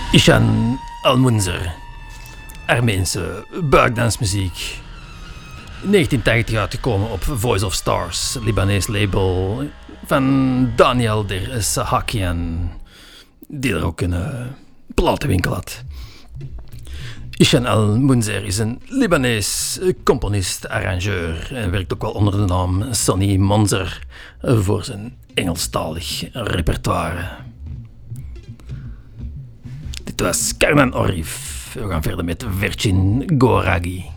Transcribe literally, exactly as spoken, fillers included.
Ishan Al-Munzer, Armeense buikdansmuziek. In negentien tachtig uitgekomen op Voice of Stars, Libanees label van Daniel Der Sahakian, die er ook een uh, platenwinkel had. Ishan Al-Munzer is een Libanees componist, arrangeur en werkt ook wel onder de naam Sonny Monzer voor zijn Engelstalig repertoire. Dit was Carmen Orif. We gaan verder met Virgin Goragi.